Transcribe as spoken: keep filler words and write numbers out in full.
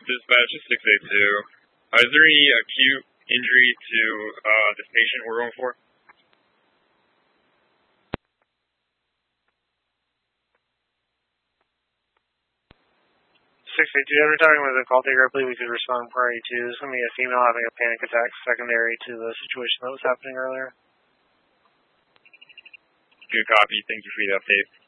Dispatch is six eight two. Uh, is there any acute injury to uh, this patient we're going for? six eight two, after talking with the call taker, I believe we could respond priority to. This is going to be a female having a panic attack secondary to the situation that was happening earlier. Good copy. Thank you for the update.